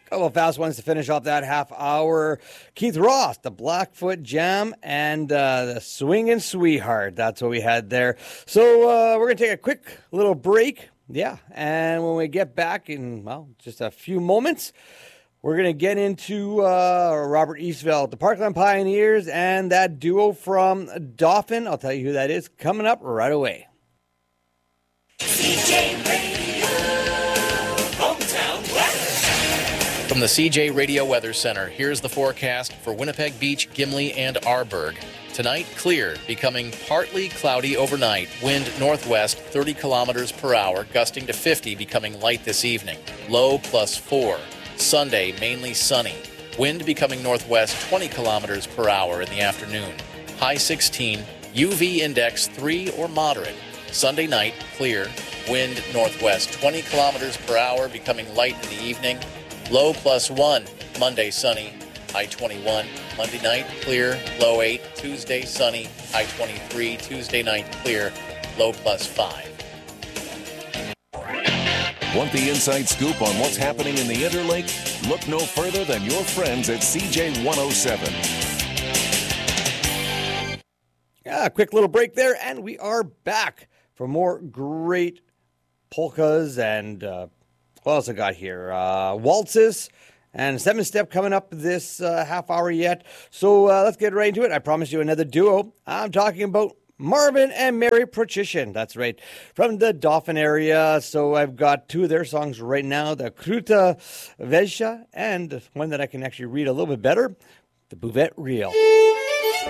Couple of fast ones to finish off that half hour. Keith Ross, the Blackfoot Jam, and the Swingin' Sweetheart. That's what we had there. So we're going to take a quick little break. Yeah, and when we get back in, well, just a few moments, we're going to get into Robert Eastveld, the Parkland Pioneers, and that duo from Dauphin. I'll tell you who that is coming up right away. CJ Radio, hometown weather. From the CJ Radio Weather Center, here's the forecast for Winnipeg Beach, Gimli, and Arborg. Tonight, clear, becoming partly cloudy overnight. Wind northwest 30 kilometers per hour, gusting to 50, becoming light this evening. Low +4. Sunday, mainly sunny. Wind becoming northwest 20 kilometers per hour in the afternoon. High 16, UV index 3 or moderate. Sunday night, clear. Wind northwest 20 kilometers per hour, becoming light in the evening. Low +1. Monday, sunny. High 21. Monday night, clear. Low 8. Tuesday, sunny. High 23. Tuesday night, clear. Low +5. Want the inside scoop on what's happening in the Interlake? Look no further than your friends at CJ 107. Yeah, quick little break there, and we are back for more great polkas and what else I got here? Waltzes and 7-step coming up this half hour yet. So let's get right into it. I promised you another duo. I'm talking about Marvin and Mary Prochishin. That's right, from the Dauphin area. So I've got two of their songs right now, the Kruta Vesha, and one that I can actually read a little bit better, the Buvette Reel.